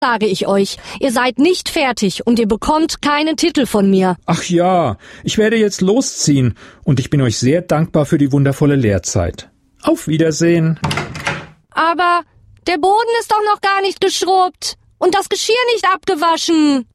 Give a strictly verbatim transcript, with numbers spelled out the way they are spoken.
sage ich euch. Ihr seid nicht fertig und ihr bekommt keinen Titel von mir. Ach ja, ich werde jetzt losziehen und ich bin euch sehr dankbar für die wundervolle Lehrzeit. Auf Wiedersehen. Aber der Boden ist doch noch gar nicht geschrubbt und das Geschirr nicht abgewaschen.